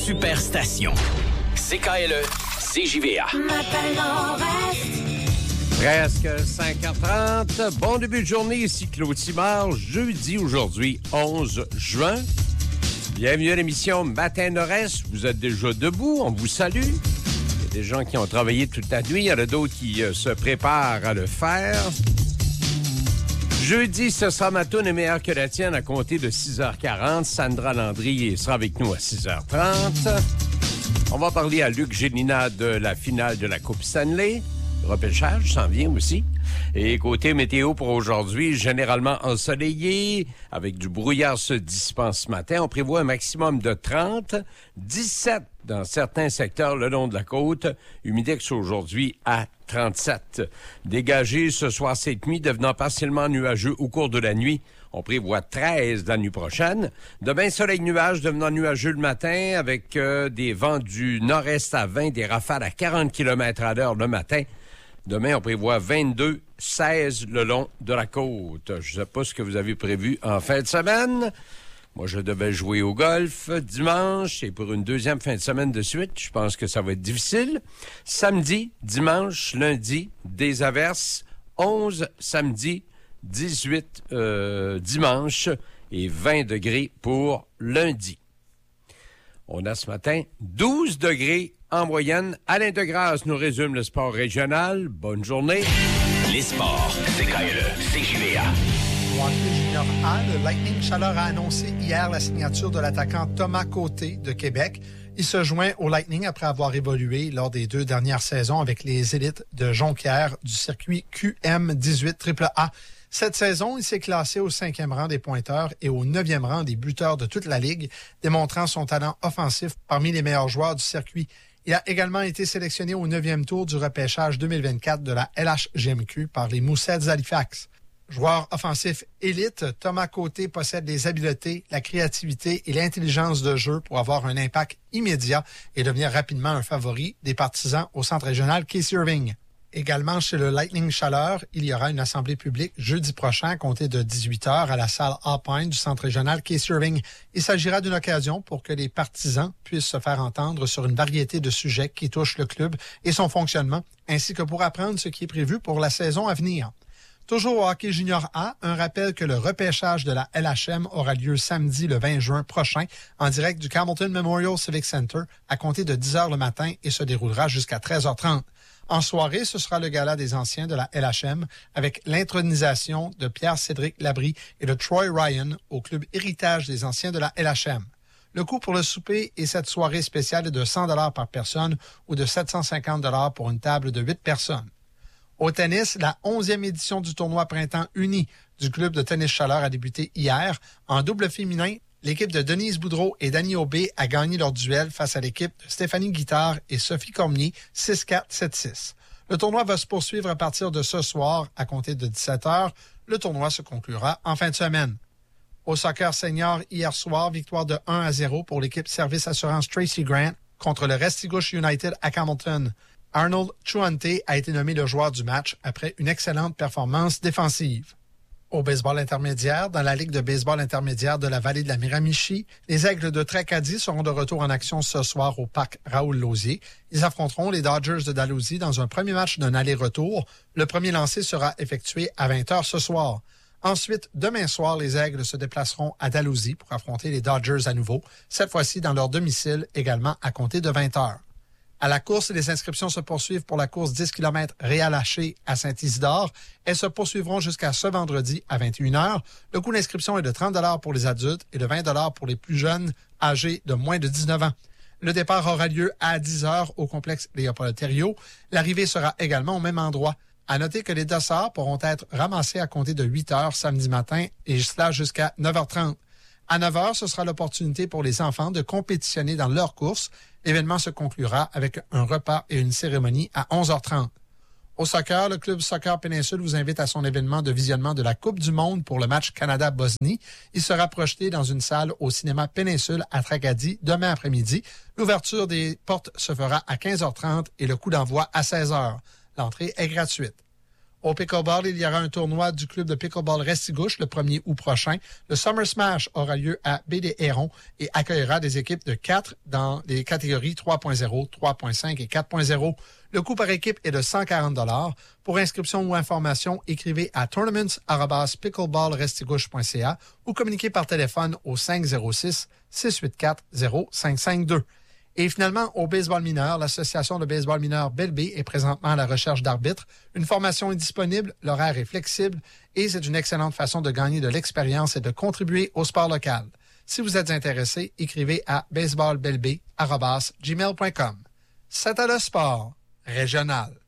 superstation. CKLE, CJVA. Presque 5h30. Bon début de journée, ici Claude Simard. Jeudi aujourd'hui, 11 juin. Bienvenue à l'émission Matin Nord-Est. Vous êtes déjà debout, on vous salue. Il y a des gens qui ont travaillé toute la nuit, il y en a d'autres qui se préparent à le faire. Jeudi, ce sera ma tourne est meilleure que la tienne à compter de 6h40. Sandra Landry sera avec nous à 6h30. On va parler à Luc Gélina de la finale de la Coupe Stanley. Le repêchage s'en vient aussi. Et côté météo pour aujourd'hui, généralement ensoleillé, avec du brouillard se dissipant ce matin. On prévoit un maximum de 30, 17 dans certains secteurs le long de la côte. Humidex aujourd'hui à 37. Dégagé ce soir cette nuit, devenant partiellement nuageux au cours de la nuit. On prévoit 13 la nuit prochaine. Demain, soleil-nuage devenant nuageux le matin avec des vents du nord-est à 20, des rafales à 40 km/h le matin. Demain, on prévoit 22, 16 le long de la côte. Je ne sais pas ce que vous avez prévu en fin de semaine. Moi, je devais jouer au golf dimanche et pour une deuxième fin de semaine de suite, je pense que ça va être difficile. Samedi, dimanche, lundi, des averses, 11 samedi, 18 dimanche et 20 degrés pour lundi. On a ce matin 12 degrés en moyenne. Alain Degrasse nous résume le sport régional. Bonne journée. Les sports, CKLE, CJVA. Au hockey junior A, le Lightning Chaleur a annoncé hier la signature de l'attaquant Thomas Côté de Québec. Il se joint au Lightning après avoir évolué lors des 2 dernières saisons avec les élites de Jonquière du circuit QM18 AAA. Cette saison, il s'est classé au 5e rang des pointeurs et au 9e rang des buteurs de toute la Ligue, démontrant son talent offensif parmi les meilleurs joueurs du circuit. Il a également été sélectionné au 9e tour du repêchage 2024 de la LHGMQ par les Moussets d'Halifax. Joueur offensif élite, Thomas Côté possède les habiletés, la créativité et l'intelligence de jeu pour avoir un impact immédiat et devenir rapidement un favori des partisans au centre régional Casey Irving. Également chez le Lightning Chaleur, il y aura une assemblée publique jeudi prochain à compter de 18h à la salle Alpine du centre régional Casey Irving. Il s'agira d'une occasion pour que les partisans puissent se faire entendre sur une variété de sujets qui touchent le club et son fonctionnement, ainsi que pour apprendre ce qui est prévu pour la saison à venir. Toujours au hockey junior A, un rappel que le repêchage de la LHM aura lieu samedi le 20 juin prochain en direct du Campbellton Memorial Civic Center à compter de 10h le matin et se déroulera jusqu'à 13h30. En soirée, ce sera le gala des anciens de la LHM avec l'intronisation de Pierre-Cédric Labrie et de Troy Ryan au club Héritage des anciens de la LHM. Le coût pour le souper et cette soirée spéciale est de 100 $ par personne ou de 750 $ pour une table de 8 personnes. Au tennis, la 11e édition du tournoi Printemps uni du club de tennis Chaleur a débuté hier. En double féminin, l'équipe de Denise Boudreau et Dani Aubé a gagné leur duel face à l'équipe de Stéphanie Guittard et Sophie Cormier, 6-4, 7-6. Le tournoi va se poursuivre à partir de ce soir, à compter de 17h. Le tournoi se conclura en fin de semaine. Au soccer senior, hier soir, victoire de 1-0 pour l'équipe Service Assurance Tracy Grant contre le Restigouche United à Campbellton. Arnold Chuante a été nommé le joueur du match après une excellente performance défensive. Au baseball intermédiaire, dans la Ligue de baseball intermédiaire de la vallée de la Miramichi, les Aigles de Tracadie seront de retour en action ce soir au parc Raoul-Lausier. Ils affronteront les Dodgers de Dalhousie dans un premier match d'un aller-retour. Le premier lancé sera effectué à 20h ce soir. Ensuite, demain soir, les Aigles se déplaceront à Dalhousie pour affronter les Dodgers à nouveau, cette fois-ci dans leur domicile, également à compter de 20h. À la course, les inscriptions se poursuivent pour la course 10 km Réal-Haché à Saint-Isidore. Elles se poursuivront jusqu'à ce vendredi à 21h. Le coût d'inscription est de 30 $ pour les adultes et de 20 $ pour les plus jeunes âgés de moins de 19 ans. Le départ aura lieu à 10h au complexe Léopold-Thériault. L'arrivée sera également au même endroit. À noter que les dossards pourront être ramassés à compter de 8h samedi matin et cela jusqu'à 9h30. À 9h, ce sera l'opportunité pour les enfants de compétitionner dans leur course. L'événement se conclura avec un repas et une cérémonie à 11h30. Au soccer, le club Soccer Péninsule vous invite à son événement de visionnement de la Coupe du monde pour le match Canada-Bosnie. Il sera projeté dans une salle au cinéma Péninsule à Tracadie demain après-midi. L'ouverture des portes se fera à 15h30 et le coup d'envoi à 16h. L'entrée est gratuite. Au pickleball, il y aura un tournoi du club de pickleball Restigouche le 1er août prochain. Le Summer Smash aura lieu à Baie-des-Hérons et accueillera des équipes de 4 dans les catégories 3.0, 3.5 et 4.0. Le coût par équipe est de 140 $. Pour inscription ou information, écrivez à tournaments@pickleballrestigouche.ca ou communiquez par téléphone au 506-684-0552. Et finalement, au baseball mineur, l'Association de baseball mineur Belle-Baie est présentement à la recherche d'arbitres. Une formation est disponible, l'horaire est flexible et c'est une excellente façon de gagner de l'expérience et de contribuer au sport local. Si vous êtes intéressé, écrivez à baseballbellebaie@gmail.com. C'est à le sport régional.